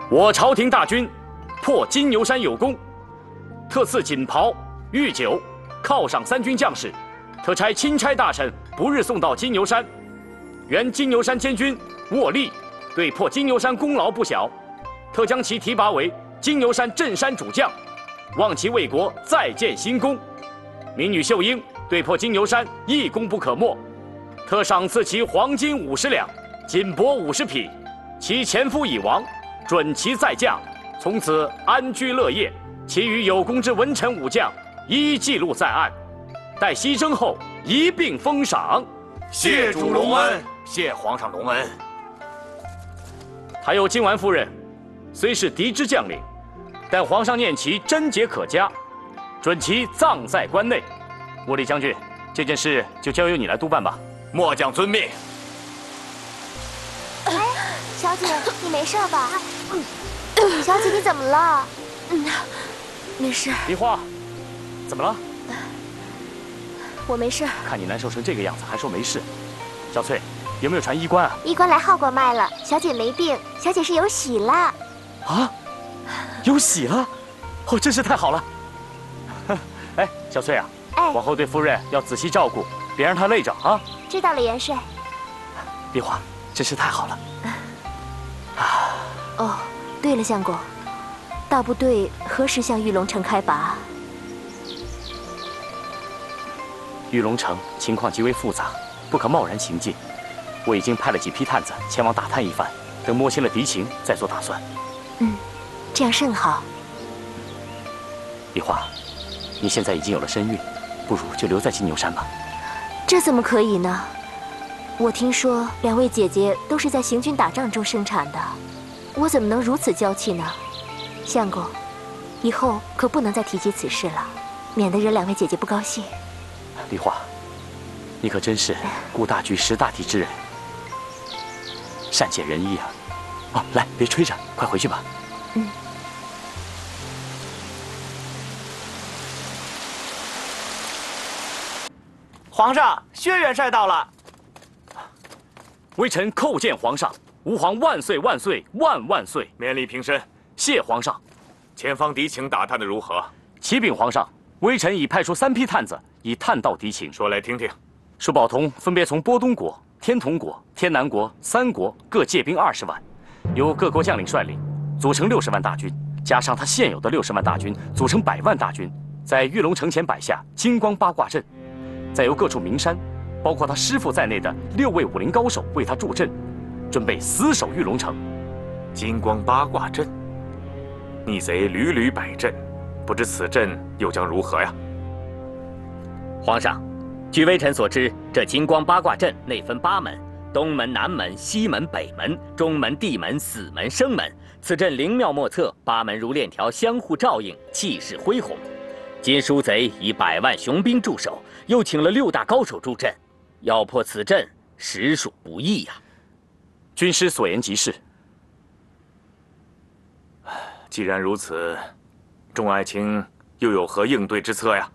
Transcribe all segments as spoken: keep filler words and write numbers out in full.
我朝廷大军破金牛山有功，特赐锦袍、御酒，犒赏三军将士。特差钦差大臣不日送到金牛山。原金牛山监军沃利对破金牛山功劳不小，特将其提拔为金牛山镇山主将，望其为国再建新功。民女秀英对破金牛山亦功不可没，特赏赐其黄金五十两，锦帛五十匹。其前夫已亡，准其再嫁，从此安居乐业。其余有功之文臣武将，一一记录在案，待牺牲后一并封赏。 谢主隆恩，谢皇上隆恩。 还有金丸夫人，虽是嫡支将领，但皇上念其贞洁可嘉，准其葬在关内。沃利将军，这件事就交由你来督办吧。 末将遵命。 哎，小姐，你没事吧？小姐，你怎么了？ 嗯，没事。 梨花，怎么了？ 我没事。 看你难受成这个样子，还说没事。小翠，有没有传医官啊？ 医官来号过脉了，小姐没病，小姐是有喜了。 啊，有喜了？哦，真是太好了。哎，小翠啊， 哎， 往后对夫人要仔细照顾，别让她累着啊。 知道了，元帅。 梨花，真是太好了。 啊。哦，对了，相公，大部队何时向玉龙城开拔？ 玉龙城情况极为复杂，不可贸然行进。我已经派了几批探子前往打探一番，等摸清了敌情再做打算。 嗯，这样甚好。 梨花，你现在已经有了身孕，不如就留在金牛山吧。 这怎么可以呢？我听说两位姐姐都是在行军打仗中生产的，我怎么能如此娇气呢？相公，以后可不能再提及此事了，免得惹两位姐姐不高兴。 梨花，你可真是顾大局识大体之人，善解人意啊！哦，来，别吹着，快回去吧。 嗯。 皇上，薛元帅到了。 微臣叩见皇上，吾皇万岁万岁万万岁！ 免礼平身。 谢皇上。 前方敌情打探的如何？ 启禀皇上，微臣已派出三批探子，已探到敌情。 说来听听。 舒宝同分别从波东国、天童国、天南国三国各借兵二十万，由各国将领率领，组成六十万大军，加上他现有的六十万大军，组成百万大军，在玉龙城前摆下金光八卦阵，再由各处名山，包括他师父在内的六位武林高手为他助阵，准备死守玉龙城。 金光八卦阵，逆贼屡屡摆阵，不知此阵又将如何呀？ 皇上，据微臣所知，这金光八卦阵内分八门：东门、南门、西门、北门、中门、地门、死门、生门。此阵灵妙莫测，八门如链条相互照应，气势恢宏。今书贼以百万雄兵驻守，又请了六大高手助阵，要破此阵实属不易呀。 军师所言极是。 既然如此，众爱卿又有何应对之策呀？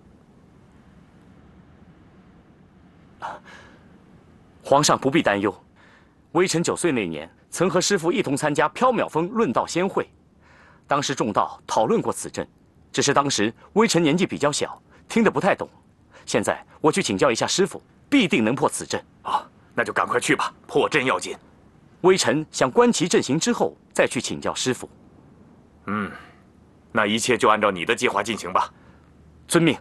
皇上不必担忧，微臣九岁那年，曾和师父一同参加缥缈峰论道仙会，当时众道讨论过此阵，只是当时微臣年纪比较小，听得不太懂。现在我去请教一下师父，必定能破此阵。 啊，那就赶快去吧，破阵要紧。 微臣想观其阵型之后，再去请教师父。 嗯，那一切就按照你的计划进行吧。 遵命。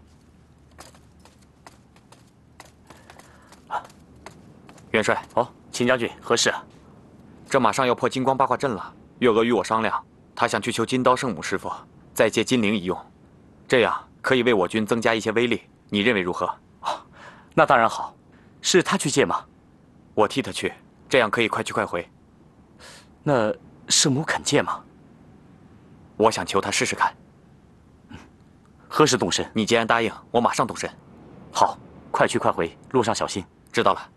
元帅， 哦，秦将军，何事啊？ 这马上要破金光八卦阵了。月娥与我商量，他想去求金刀圣母师傅，再借金铃一用，这样可以为我军增加一些威力。你认为如何？ 哦，那当然好。是他去借吗？ 我替他去，这样可以快去快回。 那圣母肯借吗？ 我想求他试试看。 嗯，何时动身？ 你既然答应，我马上动身。 好，快去快回，路上小心。 知道了。